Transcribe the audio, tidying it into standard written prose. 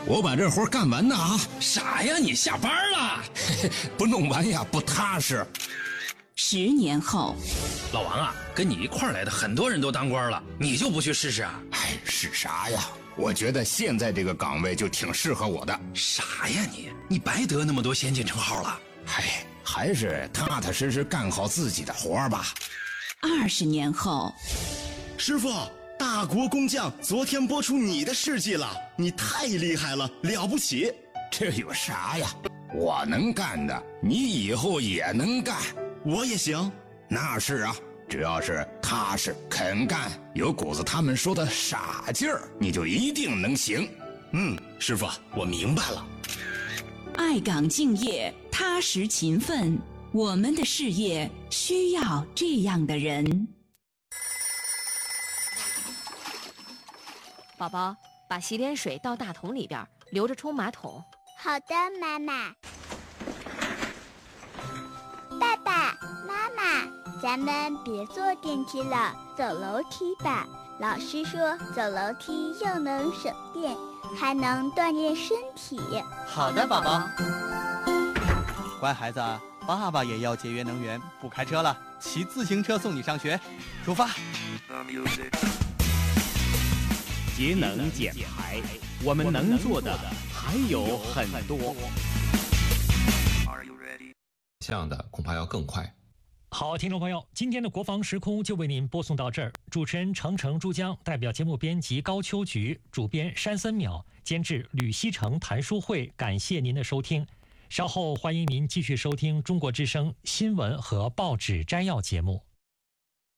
我把这活干完呢啊！ 傻呀，你下班了？ 不弄完呀，不踏实。 10年后， 老王啊，跟你一块儿来的很多人都当官了，你就不去试试啊？ 哎，是啥呀？我觉得现在这个岗位就挺适合我的。 啥呀你白得那么多先进称号了？ 哎，还是踏踏实实干好自己的活吧。 20年后， 师傅，大国工匠昨天播出你的事迹了，你太厉害了，了不起！ 这有啥呀？我能干的，你以后也能干。 我也行。 那是啊，只要是踏实肯干，有股子他们说的傻劲儿，你就一定能行。 师傅，我明白了。 爱岗敬业，踏实勤奋，我们的事业需要这样的人。 宝宝，把洗脸水倒大桶里边，留着冲马桶。 好的，妈妈。爸爸妈妈，咱们别坐电梯了，走楼梯吧。老师说走楼梯又能省电，还能锻炼身体。 好的，宝宝。乖孩子，爸爸也要节约能源，不开车了，骑自行车送你上学。出发。 节能减排，我们能做的还有很多。 这样的恐怕要更快。 好，听众朋友，今天的国防时空就为您播送到这儿。主持人程珠江，代表节目编辑高秋菊，主编山森淼，监制吕西成、谭书慧，感谢您的收听。稍后欢迎您继续收听中国之声新闻和报纸摘要节目。